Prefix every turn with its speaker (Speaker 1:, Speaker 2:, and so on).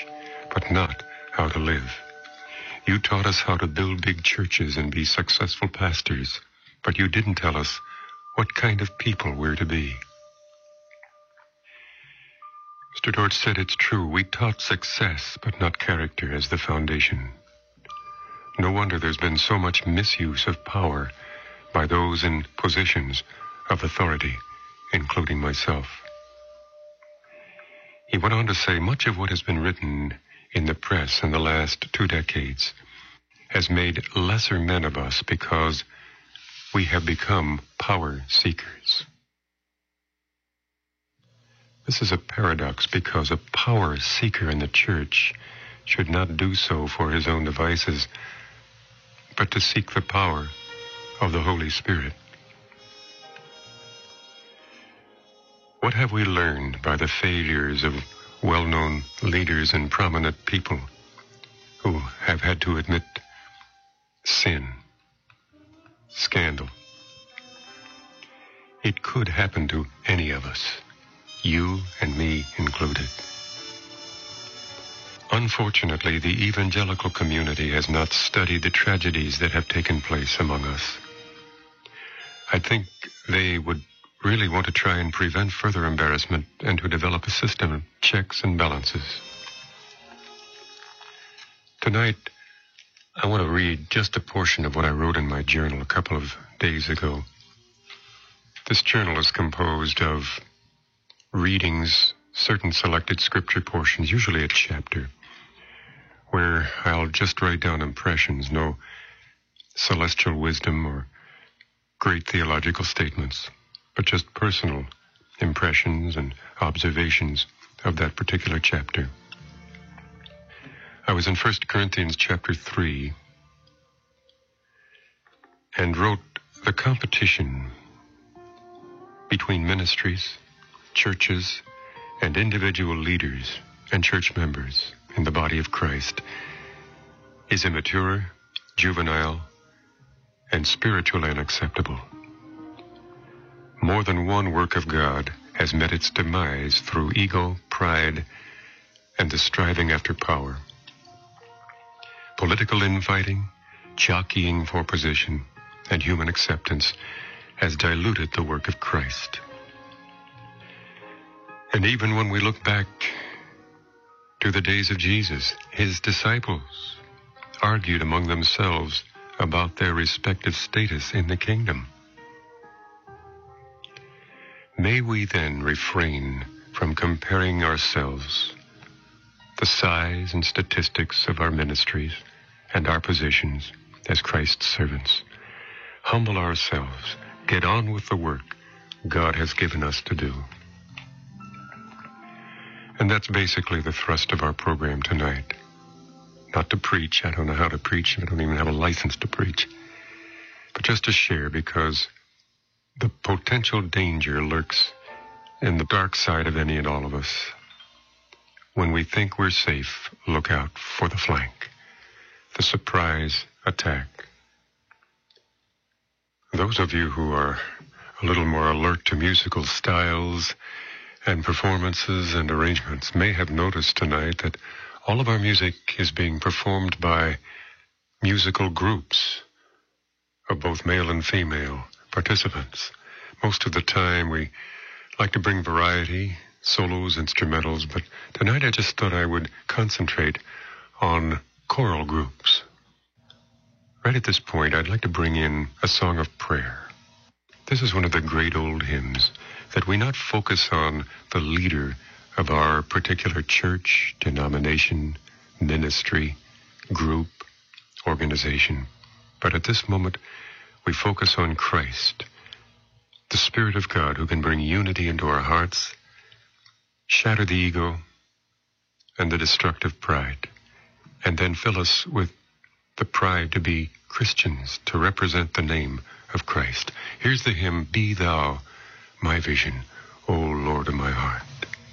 Speaker 1: teach, but not how to live. You taught us how to build big churches and be successful pastors, but you didn't tell us what kind of people we're to be. Mr. Dortch said it's true. We taught success, but not character as the foundation. No wonder there's been so much misuse of power by those in positions of authority, including myself. He went on to say much of what has been written in the press in the last 2 decades has made lesser men of us because we have become power seekers. This is a paradox because a power seeker in the church should not do so for his own devices, but to seek the power of the Holy Spirit. What have we learned by the failures of well-known leaders and prominent people who have had to admit sin, scandal? It could happen to any of us, you and me included. Unfortunately, the evangelical community has not studied the tragedies that have taken place among us. I think they would really want to try and prevent further embarrassment and to develop a system of checks and balances. Tonight, I want to read just a portion of what I wrote in my journal a couple of days ago. This journal is composed of readings, certain selected scripture portions, usually a chapter, where I'll just write down impressions, no celestial wisdom or great theological statements, but just personal impressions and observations of that particular chapter. I was in 1 Corinthians chapter 3 and wrote the competition between ministries, churches, and individual leaders and church members in the body of Christ is immature, juvenile, and spiritually unacceptable. More than one work of God has met its demise through ego, pride, and the striving after power. Political infighting, jockeying for position, and human acceptance has diluted the work of Christ. And even when we look back to the days of Jesus, his disciples argued among themselves about their respective status in the kingdom. May we then refrain from comparing ourselves, the size and statistics of our ministries and our positions as Christ's servants. Humble ourselves, get on with the work God has given us to do. And that's basically the thrust of our program tonight. Not to preach. I don't know how to preach. I don't even have a license to preach. But just to share, because the potential danger lurks in the dark side of any and all of us. When we think we're safe, look out for the flank, the surprise attack. Those of you who are a little more alert to musical styles and performances and arrangements may have noticed tonight that all of our music is being performed by musical groups of both male and female participants. Most of the time we like to bring variety, solos, instrumentals, but tonight I just thought I would concentrate on choral groups. Right at this point, I'd like to bring in a song of prayer. This is one of the great old hymns that we not focus on the leader of our particular church, denomination, ministry, group, organization, but at this moment we focus on Christ, the Spirit of God who can bring unity into our hearts, shatter the ego and the destructive pride, and then fill us with the pride to be Christians, to represent the name of Christ. Here's the hymn, Be Thou My Vision, O Lord of my heart.